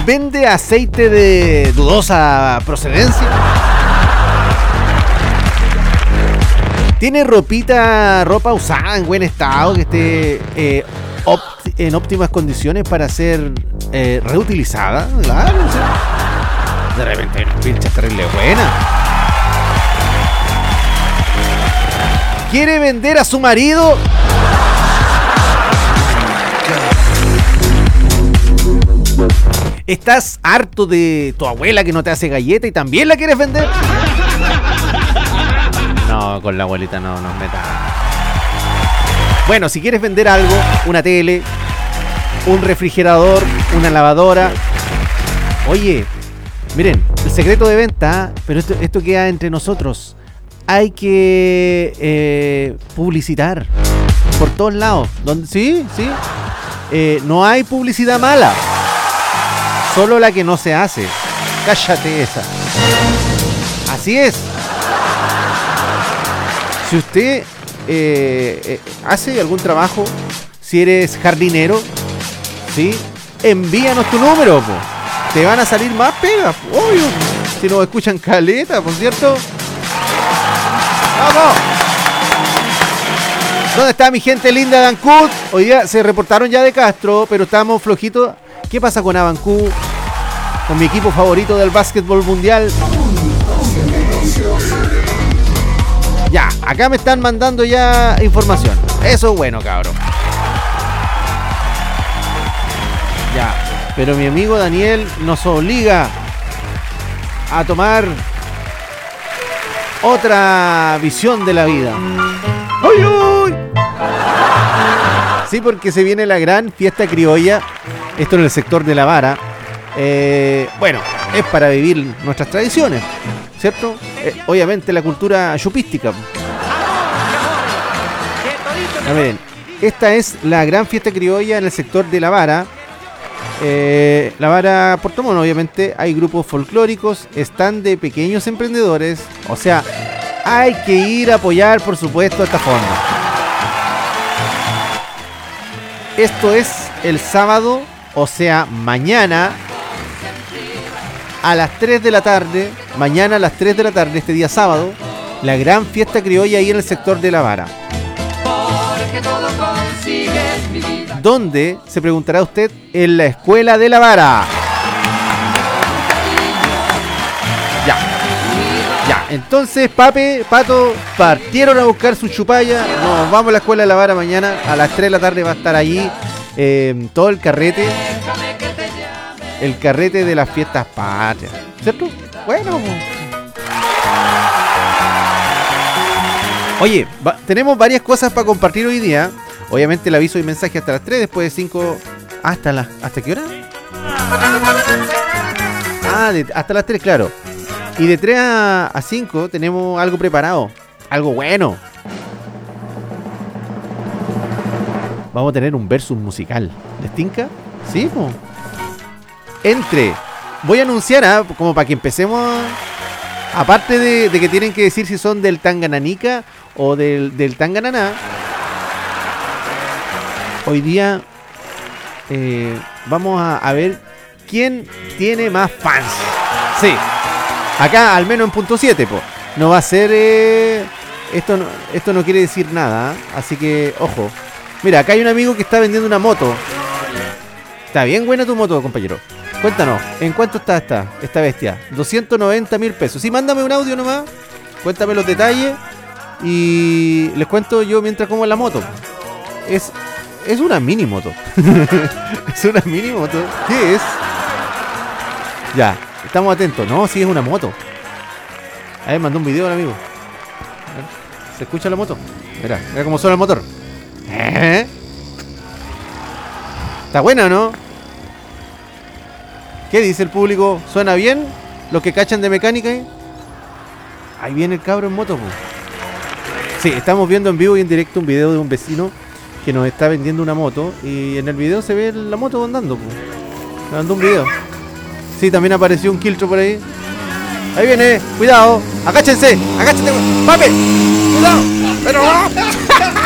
¿Vende aceite de dudosa procedencia? ¿Tiene ropa usada en buen estado que esté en óptimas condiciones para ser reutilizada? Claro, o sea, de repente hay unas pinchas terrible buenas. ¿Quiere vender a su marido? ¿Estás harto de tu abuela que no te hace galleta y también la quieres vender? No, con la abuelita no nos metas. Bueno, si quieres vender algo, una tele, un refrigerador, una lavadora. Oye, miren, el secreto de venta, pero esto queda entre nosotros. Hay que publicitar por todos lados. Sí. No hay publicidad mala. Solo la que no se hace. Cállate esa. Así es. Si usted hace algún trabajo, si eres jardinero, ¿sí? Envíanos tu número, po. Te van a salir más pegas, obvio. Si nos escuchan caleta, por cierto. ¡Vamos! ¿Dónde está mi gente linda de Ancud? Hoy día se reportaron ya de Castro, pero estamos flojitos. ¿Qué pasa con Avancú? Con mi equipo favorito del básquetbol mundial. Ya, acá me están mandando ya información. Eso es bueno, cabrón. Ya, pero mi amigo Daniel nos obliga a tomar otra visión de la vida. ¡Uy, uy! Sí, porque se viene la gran fiesta criolla. Esto en el sector de La Vara. Bueno, es para vivir nuestras tradiciones, ¿cierto? Obviamente la cultura chupística. Miren, esta es la gran fiesta criolla en el sector de La Vara. La Vara Puerto Montt, obviamente, hay grupos folclóricos, están de pequeños emprendedores. O sea, hay que ir a apoyar, por supuesto, a esta fonda. Esto es el sábado, o sea, mañana a las 3 de la tarde, mañana a las 3 de la tarde, este día sábado, la gran fiesta criolla ahí en el sector de La Vara. ¿Dónde? Se preguntará usted. En la escuela de La Vara. Ya, entonces Pato, partieron a buscar su chupalla. Nos vamos a la escuela de La Vara mañana. A las 3 de la tarde va a estar allí todo el carrete. El carrete de las fiestas patrias, ¿cierto? Bueno. Oye, tenemos varias cosas para compartir hoy día. Obviamente el aviso y mensaje hasta las 3, después de 5... ¿Hasta qué hora? Hasta las 3, claro. Y de 3 a 5 tenemos algo preparado. Algo bueno. Vamos a tener un versus musical. ¿Les tinca? Sí, po. Voy a anunciar, como para que empecemos. Aparte de que tienen que decir si son del Tangananica o del Tangananá. Hoy día vamos a ver quién tiene más fans. Sí. Acá, al menos en punto 7, po. No va a ser... Esto no quiere decir nada, ¿eh? Así que, ojo. Mira, acá hay un amigo que está vendiendo una moto. Está bien buena tu moto, compañero. Cuéntanos, ¿en cuánto está esta bestia? 290.000 pesos. Sí, mándame un audio nomás. Cuéntame los detalles. Y les cuento yo mientras como en la moto. Es una mini moto. Es una mini moto. ¿Qué es? Ya, estamos atentos. No, sí es una moto. A ver, mandó un video al amigo. ¿Se escucha la moto? Mira cómo suena el motor. ¿Está buena o no? ¿Qué dice el público? ¿Suena bien? ¿Los que cachan de mecánica? Ahí viene el cabro en moto, pues. Sí, estamos viendo en vivo y en directo un video de un vecino que nos está vendiendo una moto. Y en el video se ve la moto andando, pues. Me mandó un video. Sí, también apareció un Quiltro por ahí. Ahí viene, cuidado. Agáchense, papi. Cuidado. Pero no.